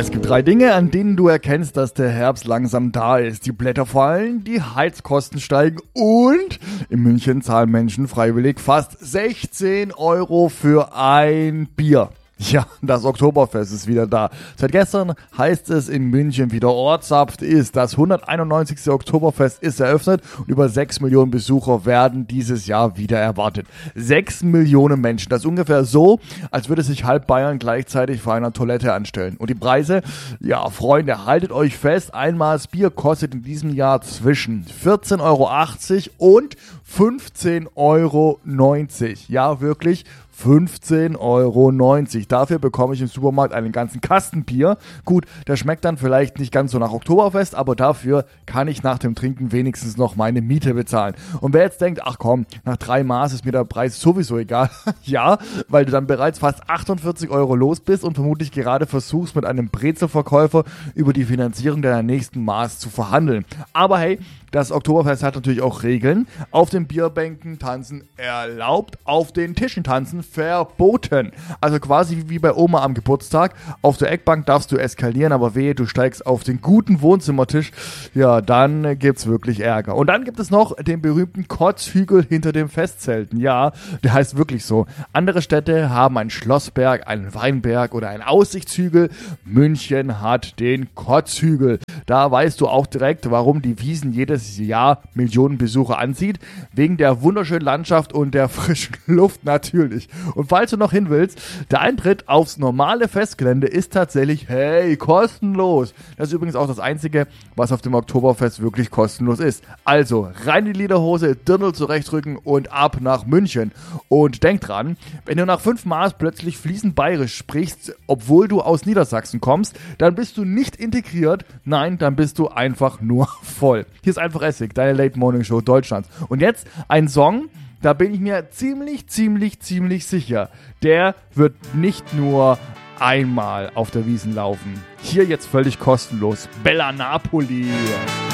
Es gibt 3 Dinge, an denen du erkennst, dass der Herbst langsam da ist. Die Blätter fallen, die Heizkosten steigen und in München zahlen Menschen freiwillig fast 16 € für ein Bier. Ja, das Oktoberfest ist wieder da. Seit gestern heißt es in München wieder Ortssaft ist. Das 191. Oktoberfest ist eröffnet und über 6 Millionen Besucher werden dieses Jahr wieder erwartet. 6 Millionen Menschen. Das ist ungefähr so, als würde sich halb Bayern gleichzeitig vor einer Toilette anstellen. Und die Preise? Ja, Freunde, haltet euch fest. Ein Maß Bier kostet in diesem Jahr zwischen 14,80 € und 15,90 €. Ja, wirklich. 15,90 €. Dafür bekomme ich im Supermarkt einen ganzen Kasten Bier. Gut, der schmeckt dann vielleicht nicht ganz so nach Oktoberfest, aber dafür kann ich nach dem Trinken wenigstens noch meine Miete bezahlen. Und wer jetzt denkt, ach komm, nach 3 Maß ist mir der Preis sowieso egal. Ja, weil du dann bereits fast 48 € los bist und vermutlich gerade versuchst, mit einem Brezelverkäufer über die Finanzierung deiner nächsten Maß zu verhandeln. Aber hey, das Oktoberfest hat natürlich auch Regeln. Auf den Bierbänken tanzen erlaubt, auf den Tischen tanzen verboten. Also quasi wie bei Oma am Geburtstag. Auf der Eckbank darfst du eskalieren, aber wehe, du steigst auf den guten Wohnzimmertisch. Ja, dann gibt's wirklich Ärger. Und dann gibt es noch den berühmten Kotzhügel hinter dem Festzelten. Ja, der heißt wirklich so. Andere Städte haben einen Schlossberg, einen Weinberg oder einen Aussichtshügel. München hat den Kotzhügel. Da weißt du auch direkt, warum die Wiesn jedes Jahr Millionen Besucher anzieht. Wegen der wunderschönen Landschaft und der frischen Luft natürlich. Und falls du noch hin willst, der Eintritt aufs normale Festgelände ist tatsächlich, hey, kostenlos. Das ist übrigens auch das Einzige, was auf dem Oktoberfest wirklich kostenlos ist. Also, rein in die Lederhose, Dirndl zurechtrücken und ab nach München. Und denk dran, wenn du nach 5 Maß plötzlich fließend bayerisch sprichst, obwohl du aus Niedersachsen kommst, dann bist du nicht integriert, nein, dann bist du einfach nur voll. Hier ist einfach Essig, deine Late Morning Show Deutschlands. Und jetzt ein Song, da bin ich mir ziemlich sicher, der wird nicht nur einmal auf der Wiesn laufen. Hier jetzt völlig kostenlos. Bella Napoli.